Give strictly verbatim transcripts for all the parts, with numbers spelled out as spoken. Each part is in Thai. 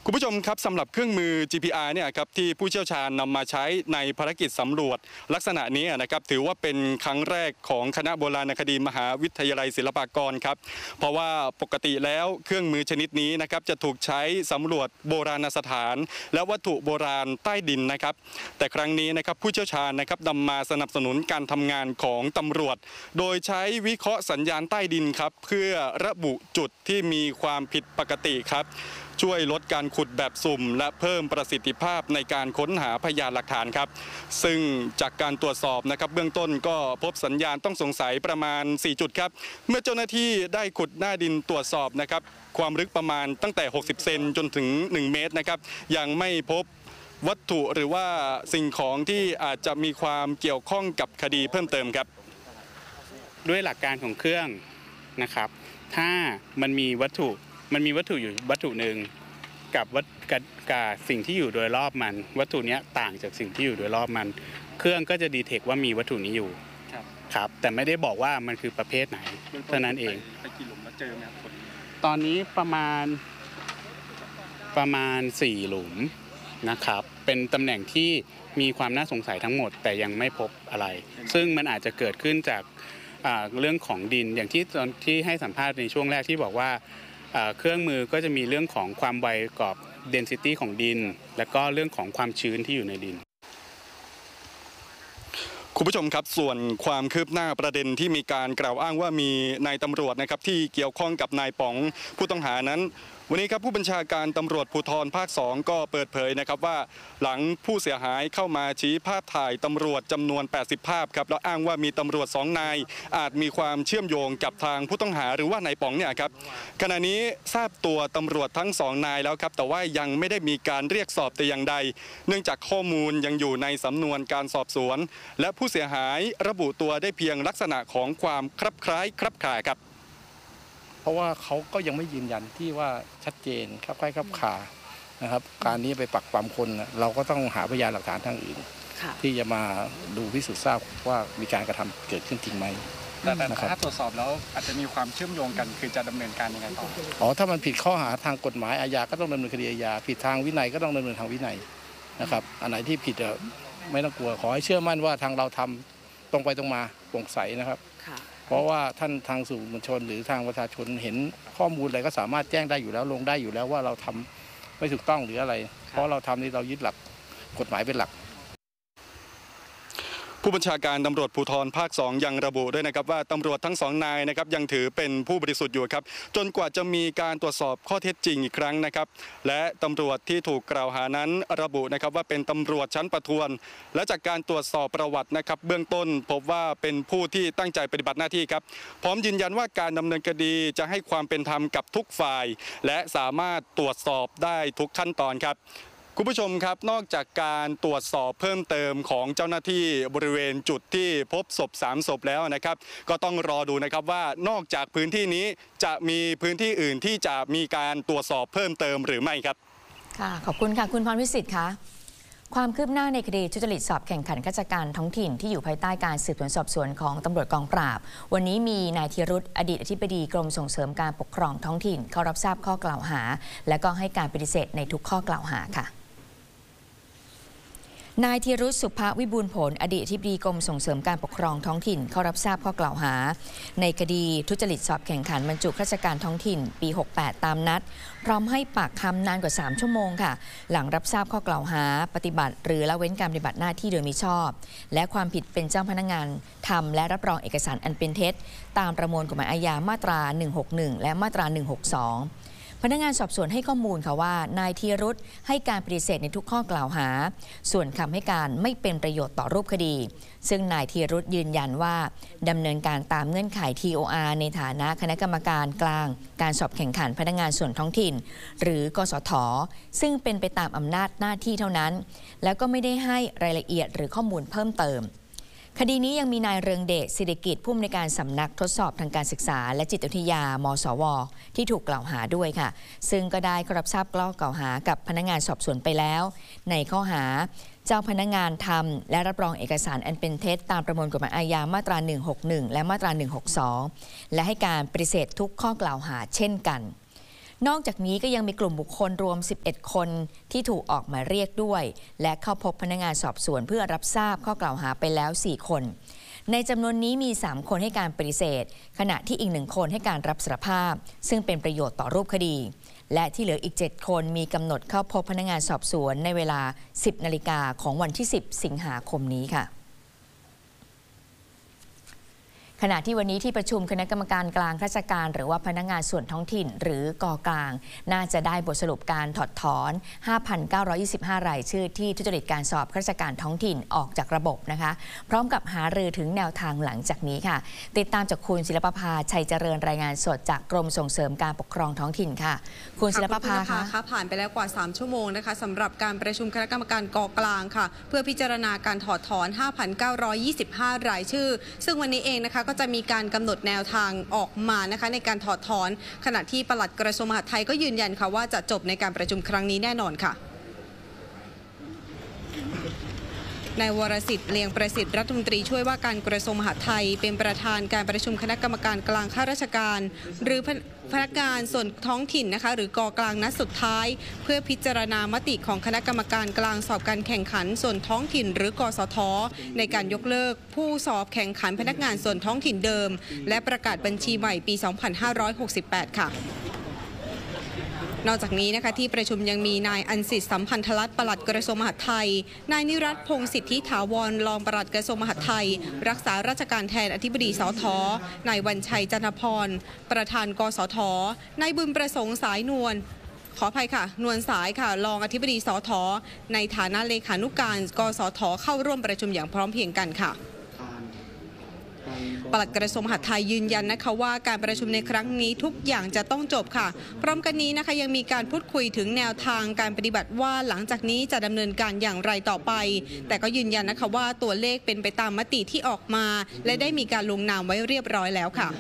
คุณผู้ชมครับสำหรับเครื่องมือ จี พี อาร์ เนี่ยครับที่ผู้เชี่ยวชาญนำมาใช้ในภารกิจสำรวจลักษณะนี้นะครับถือว่าเป็นครั้งแรกของคณะโบราณคดีมหาวิทยาลัยศิลปากรครับเพราะว่าปกติแล้วเครื่องมือชนิดนี้นะครับจะถูกใช้สำรวจโบราณสถานและวัตถุโบราณใต้ดินนะครับแต่ครั้งนี้นะครับผู้เชี่ยวชาญนะครับนำมาสนับสนุนการทำงานของตำรวจโดยใช้วิเคราะห์สัญญาณใต้ดินครับเพื่อระบุจุดที่มีความผิดปกติครับช่วยลดการขุดแบบสุ่มและเพิ่มประสิทธิภาพในการค้นหาพยานหลักฐานครับซึ่งจากการตรวจสอบนะครับเบื้องต้นก็พบสัญญาณต้องสงสัยประมาณสี่จุดครับเมื่อเจ้าหน้าที่ได้ขุดหน้าดินตรวจสอบนะครับความลึกประมาณตั้งแต่หกสิบเซนจนถึงหนึ่งเมตรนะครับยังไม่พบวัตถุหรือว่าสิ่งของที่อาจจะมีความเกี่ยวข้องกับคดีเพิ่มเติมครับด้วยหลักการของเครื่องนะครับถ้ามันมีวัตถุมันมีวัตถุอยู่วัตถุหนึ่งกับวัตกับกับสิ่งที่อยู่โดยรอบมันวัตถุนี้ต่างจากสิ่งที่อยู่โดยรอบมันเครื่องก็จะดีเทคว่ามีวัตถุนี้อยู่ครับแต่ไม่ได้บอกว่ามันคือประเภทไหนเท่านั้นเองไปกี่หลุมแล้วเจอไหมครับตอนนี้ประมาณประมาณสี่หลุมนะครับเป็นตำแหน่งที่มีความน่าสงสัยทั้งหมดแต่ยังไม่พบอะไรซึ่งมันอาจจะเกิดขึ้นจากเรื่องของดินอย่างที่ตอนที่ให้สัมภาษณ์ในช่วงแรกที่บอกว่าเครื่องมือก็จะมีเรื่องของความไวกรอบ density ของดินและก็เรื่องของความชื้นที่อยู่ในดินคุณผู้ชมครับส่วนความคืบหน้าประเด็นที่มีการกล่าวอ้างว่ามีนายตำรวจนะครับที่เกี่ยวข้องกับนายป๋องผู้ต้องหานั้นวันนี้ครับผู้บัญชาการตำรวจภูธรภาคสองก็เปิดเผยนะครับว่าหลังผู้เสียหายเข้ามาชี้ภาพถ่ายตำรวจจำนวนแปดสิบภาพครับแล้วอ้างว่ามีตำรวจสองนายอาจมีความเชื่อมโยงกับทางผู้ต้องหาหรือว่านายป๋องเนี่ยครับขณะนี้ทราบตัวตำรวจทั้งสองนายแล้วครับแต่ว่ายังไม่ได้มีการเรียกสอบแต่อย่างใดเนื่องจากข้อมูลยังอยู่ในสำนวนการสอบสวนและผู้เสียหายระบุตัวได้เพียงลักษณะของความคลับคล้ายคลับคลาครับเพราะว่าเขาก็ยังไม่ยืนยันที่ว่าชัดเจนครับคล้ายครับขานะครับการนี้ไปปักปั๊มคนเราก็ต้องหาพยานหลักฐานทางอื่นที่จะมาดูพิสูจน์ทราบว่ามีการกระทำเกิดขึ้นจริงไหมแต่ถ้าตรวจสอบแล้วอาจจะมีความเชื่อมโยงกันคือจะดำเนินการยังไงต่ออ๋อถ้ามันผิดข้อหาทางกฎหมายอาญาก็ต้องดำเนินคดีอาญาผิดทางวินัยก็ต้องดำเนินทางวินัยนะครับอันไหนที่ผิดไม่ต้องกลัวขอให้เชื่อมั่นว่าทางเราทำตรงไปตรงมาโปร่งใสนะครับเพราะว่าท่านทางสื่อมวลชนหรือทางประชาชนเห็นข้อมูลอะไรก็สามารถแจ้งได้อยู่แล้วลงได้อยู่แล้วว่าเราทำไม่ถูกต้องหรืออะไรเพราะเราทำนี่เรายึดหลักกฎหมายเป็นหลักผู้บัญชาการตำรวจภูธรภาคสองยังระบุด้วยนะครับว่าตำรวจทั้งสองนายนะครับยังถือเป็นผู้บริสุทธิ์อยู่ครับจนกว่าจะมีการตรวจสอบข้อเท็จจริงอีกครั้งนะครับและตำรวจที่ถูกกล่าวหานั้นระบุนะครับว่าเป็นตำรวจชั้นประทวนและจากการตรวจสอบประวัตินะครับเบื้องต้นพบว่าเป็นผู้ที่ตั้งใจปฏิบัติหน้าที่ครับพร้อมยืนยันว่าการดำเนินคดีจะให้ความเป็นธรรมกับทุกฝ่ายและสามารถตรวจสอบได้ทุกขั้นตอนครับคุณผู้ชมครับนอกจากการตรวจสอบเพิ่มเติมของเจ้าหน้าที่บริเวณจุดที่พบศพสามศพแล้วนะครับก็ต้องรอดูนะครับว่านอกจากพื้นที่นี้จะมีพื้นที่อื่นที่จะมีการตรวจสอบเพิ่มเติมหรือไม่ครับค่ะขอบคุณค่ะคุณพรวิสิทธิ์ค่ะความคืบหน้าในคดีทุจริตสอบแข่งขันข้าราชการท้องถิ่นที่อยู่ภายใต้การสืบสวนสอบสวนของตำรวจกองปราบวันนี้มีนายธีรุธอดีตอธิบดีกรมส่งเสริมการปกครองท้องถิ่นเข้ารับทราบข้อกล่าวหาและก็ให้การปฏิเสธในทุกข้อกล่าวหาค่ะนายธีรุธ สุภวิบูลย์ผลอดีตอธิบดีกรมส่งเสริมการปกครองท้องถิ่นเข้ารับทราบข้อกล่าวหาในคดีทุจริตสอบแข่งขันบรรจุข้าราชการท้องถิ่นปีหกแปดตามนัดพร้อมให้ปากคำนานกว่าสามชั่วโมงค่ะหลังรับทราบข้อกล่าวหาปฏิบัติหรือละเว้นการปฏิบัติหน้าที่โดยมิชอบและความผิดเป็นเจ้าพนักงานทำและรับรองเอกสารอันเป็นเท็จตามประมวลกฎหมายอาญามาตราหนึ่งหกหนึ่งและมาตราหนึ่งหกสองพนักงานสอบสวนให้ข้อมูลค่ะว่านายธีรุธให้การปฏิเสธในทุกข้อกล่าวหาส่วนคำให้การไม่เป็นประโยชน์ต่อรูปคดีซึ่งนายธีรุธยืนยันว่าดำเนินการตามเงื่อนไข ที โอ อาร์ ในฐานะคณะกรรมการกลางการสอบแข่งขันพนักงานส่วนท้องถิ่นหรือกสทซึ่งเป็นไปตามอำนาจหน้าที่เท่านั้นแล้วก็ไม่ได้ให้รายละเอียดหรือข้อมูลเพิ่มเติมคดีนี้ยังมีนายเรืองเดชศิริกิจผู้อำนวยการสำนักทดสอบทางการศึกษาและจิตวิทยามสวที่ถูกกล่าวหาด้วยค่ะซึ่งก็ได้รับทราบข้อกล่าวหากับพนักงานสอบสวนไปแล้วในข้อหาเจ้าพนักงานทำและรับรองเอกสารอันเป็นเท็จตามประมวลกฎหมายอาญามาตราหนึ่งหกหนึ่งและมาตราหนึ่งหกสองและให้การปฏิเสธทุกข้อกล่าวหาเช่นกันนอกจากนี้ก็ยังมีกลุ่มบุคคลรวมสิบเอ็ดคนที่ถูกออกหมายเรียกด้วยและเข้าพบพนักงานสอบสวนเพื่อรับทราบข้อกล่าวหาไปแล้วสี่คนในจำนวนนี้มีสามคนให้การปฏิเสธขณะที่อีกหนึ่งคนให้การรับสารภาพซึ่งเป็นประโยชน์ต่อรูปคดีและที่เหลืออีกเจ็ดคนมีกำหนดเข้าพบพนักงานสอบสวนในเวลาสิบนาฬิกาของวันที่สิบสิงหาคมนี้ค่ะขณะที่วันนี้ที่ประชุมคณะกรรมการกลางราชการหรือว่าพนักงานส่วนท้องถิ่นหรือกกลางน่าจะได้บทสรุปการถอดถอน ห้าพันเก้าร้อยยี่สิบห้า รายชื่อที่ทุจริตการสอบข้าราชการท้องถิ่นออกจากระบบนะคะพร้อมกับหารือถึงแนวทางหลังจากนี้ค่ะติดตามจากคุณศิลปภาชัยเจริญรายงานสดจากกรมส่งเสริมการปกครองท้องถิ่นค่ะคุณศิลปภาค่ะผ่านไปแล้วกว่าสามชั่วโมงนะคะสำหรับการประชุมคณะกรรมการกกลางค่ะเพื่อพิจารณาการถอดถอน ห้าพันเก้าร้อยยี่สิบห้า รายชื่อซึ่งวันนี้เองนะคะก็จะมีการกำหนดแนวทางออกมานะคะในการถอดถอนขณะที่ปลัดกระทรวงมหาดไทยก็ยืนยันค่ะว่าจะจบในการประชุมครั้งนี้แน่นอนค่ะนายวรสิทธิ์เลียงประสิทธิ์รัฐมนตรีช่วยว่าการกระทรวงมหาดไทยเป็นประธานการประชุมคณะกรรมการกลางข้าราชการหรือพนักงานส่วนท้องถิ่นนะคะหรือกกลางนัดสุดท้ายเพื่อพิจารณามติของคณะกรรมการกลางสอบการแข่งขันส่วนท้องถิ่นหรือกสทในการยกเลิกผู้สอบแข่งขันพนักงานส่วนท้องถิ่นเดิมและประกาศบัญชีใหม่ปี สองพันห้าร้อยหกสิบแปด ค่ะนอกจากนี้นะคะที่ประชุมยังมีนายอันสิทธิ์สัมพันธรัตน์ปลัดกระทรวงมหาดไทยนายนิรัตน์พงษ์สิทธิถาวรรองปลัดกระทรวงมหาดไทยรักษาราชการแทนอธิบดีสทนายวันชัยจันทพรประธานกสทนายบุญประสงค์สายนวลขออภัยค่ะนวลสายค่ะรองอธิบดีสทในฐานะเลขานุการกสทเข้าร่วมประชุมอย่างพร้อมเพรียงกันค่ะปลัดกระทรวงมหาดไทยยืนยันนะคะว่าการประชุมในครั้งนี้ทุกอย่างจะต้องจบค่ะพร้อมกันนี้นะคะยังมีการพูดคุยถึงแนวทางการปฏิบัติว่าหลังจากนี้จะดำเนินการอย่างไรต่อไปแต่ก็ยืนยันนะคะว่าตัวเลขเป็นไปตามมติที่ออกมาและได้มีการลงนามไว้เรียบร้อยแล้วค่ะ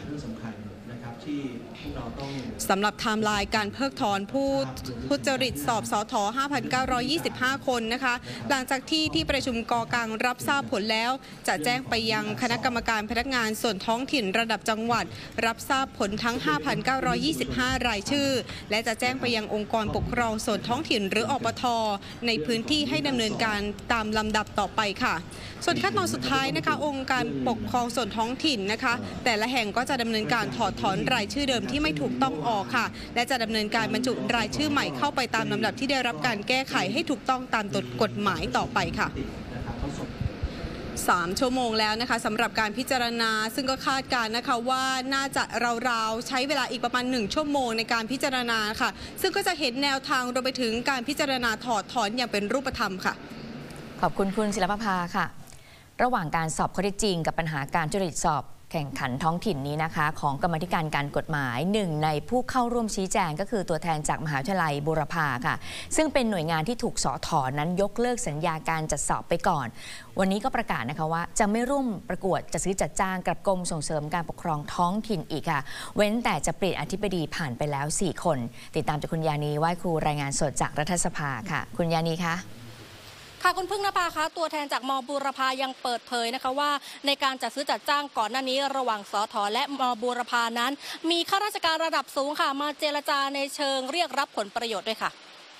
สำหรับไทม์ไลน์การเพิกถอนผู้ทุจริตสอบสท ห้าพันเก้าร้อยยี่สิบห้า คนนะคะหลังจากที่ที่ประชุมกกลางรับทราบผลแล้วจะแจ้งไปยังคณะกรรมการพนักงานส่วนท้องถิ่นระดับจังหวัดรับทราบผลทั้ง ห้าพันเก้าร้อยยี่สิบห้า รายชื่อและจะแจ้งไปยังองค์กรปกครองส่วนท้องถิ่นหรืออปท.ในพื้นที่ให้ดำเนินการตามลำดับต่อไปค่ะส่วนขั้นตอนสุดท้ายนะคะองค์การปกครองส่วนท้องถิ่นนะคะแต่ละแห่งก็จะดำเนินการถอดถอนรายชื่อเดิมที่ไม่ถูกต้องออกค่ะและจะดำเนินการบรรจุรายชื่อใหม่เข้าไปตามลำดับที่ได้รับการแก้ไขให้ถูกต้องตามกฎหมายต่อไปค่ะสามชั่วโมงแล้วนะคะสำหรับการพิจารณาซึ่งก็คาดการณ์นะคะว่าน่าจะราวๆใช้เวลาอีกประมาณหนึ่งชั่วโมงในการพิจารณาค่ะซึ่งก็จะเห็นแนวทางรวมไปถึงการพิจารณาถอดถอนอย่างเป็นรูปธรรมค่ะขอบคุณคุณศิลปภาค่ะระหว่างการสอบข้อเท็จจริงกับปัญหาการทุจริตสอบแข่งขันท้องถิ่นนี้นะคะของกรรมาธิการการกฎหมายหนึ่งในผู้เข้าร่วมชี้แจงก็คือตัวแทนจากมหาวิทยาลัยบูรพาค่ะซึ่งเป็นหน่วยงานที่ถูกสอถอนนั้นยกเลิกสัญญาการจัดสอบไปก่อนวันนี้ก็ประกาศนะคะว่าจะไม่ร่วมประกวดจัดซื้อจัดจ้างกับกรมส่งเสริมการปกครองท้องถิ่นอีกค่ะเว้นแต่จะเปลี่ยนอธิบดีผ่านไปแล้วสี่คนติดตามจากคุณยานีไหว้ครูรายงานสดจากรัฐสภาค่ะคุณยานีคะค่ะคุณพึ่งนภาคะตัวแทนจากม.บูรพายังเปิดเผยนะคะว่าในการจัดซื้อจัดจ้างก่อนหน้านี้ระหว่างสทและม.บูรพานั้นมีข้าราชการระดับสูงค่ะมาเจรจาในเชิงเรียกรับผลประโยชน์ด้วยค่ะ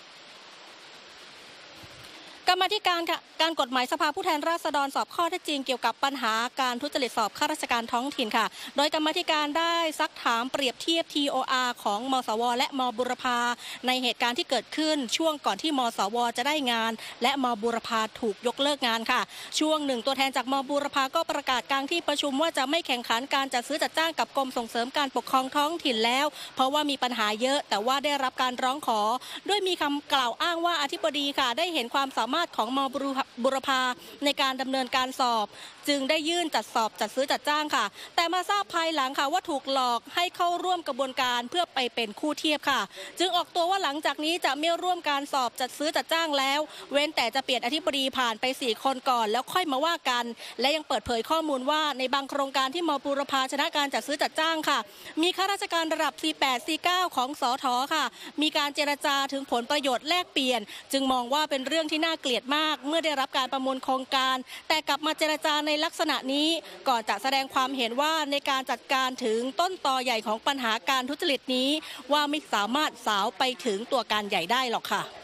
กรรมาธิการการกฎหมายสภาผู้แทนราษฎรสอบข้อเท็จจริงเกี่ยวกับปัญหาการทุจริตสอบข้าราชการท้องถิ่นค่ะโดยกรรมาธิการได้ซักถามเปรียบเทียบ ที โอ อาร์ ของมสวและมบูรพาในเหตุการณ์ที่เกิดขึ้นช่วงก่อนที่มสวจะได้งานและมบูรพาถูกยกเลิกงานค่ะช่วงหนึ่งตัวแทนจากมบูรพาก็ประกาศกลางที่ประชุมว่าจะไม่แข่งขันการจัดซื้อจัดจ้างกับกรมส่งเสริมการปกครองท้องถิ่นแล้วเพราะว่ามีปัญหาเยอะแต่ว่าได้รับการร้องขอด้วยมีคำกล่าวอ้างว่าอธิบดีค่ะได้เห็นความสามารถของมบูรพาในการดำเนินการสอบจึงได้ยื่นจัดสอบจัดซื้อจัดจ้างค่ะแต่มาทราบภายหลังค่ะว่าถูกหลอกให้เข้าร่วมกระบวนการเพื่อไปเป็นคู่เทียบค่ะจึงออกตัวว่าหลังจากนี้จะไม่ร่วมการสอบจัดซื้อจัดจ้างแล้วเว้นแต่จะเปลี่ยนอธิบดีผ่านไปสี่คนก่อนแล้วค่อยมาว่ากันและยังเปิดเผยข้อมูลว่าในบางโครงการที่มบูรพาชนะการจัดซื้อจัดจ้างค่ะมีข้าราชการระดับ ซี แปด ซี เก้า ของสทค่ะมีการเจรจาถึงผลประโยชน์แลกเปลี่ยนจึงมองว่าเป็นเรื่องที่น่าเกลียดมากเมื่อได้รับการประมูลโครงการแต่กลับมาเจรจาในลักษณะนี้ก่อนจะแสดงความเห็นว่าในการจัดการถึงต้นตอใหญ่ของปัญหาการทุจริตนี้ว่าไม่สามารถสาวไปถึงตัวการใหญ่ได้หรอกค่ะ